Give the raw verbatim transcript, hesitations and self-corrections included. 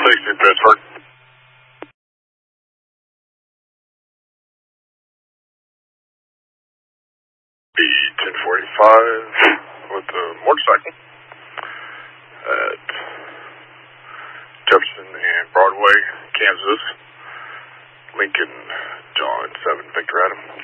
six in Pittsburgh. B ten forty-five with a motorcycle at Jefferson and Broadway, Kansas. Lincoln, John seven, Victor Adam.